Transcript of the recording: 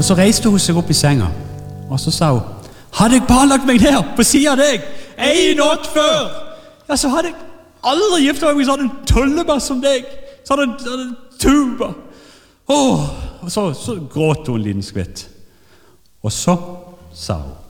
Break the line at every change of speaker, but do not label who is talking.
Og så reiste hun seg opp I senga, og så sa hun, hadde jeg bare lagt meg ned på siden av deg, en natt før, ja, så hadde jeg aldri giftet meg med sånn en tullebass som deg, sånn en tuba. Og så gråt hun en liten skvitt. Og så sa hun,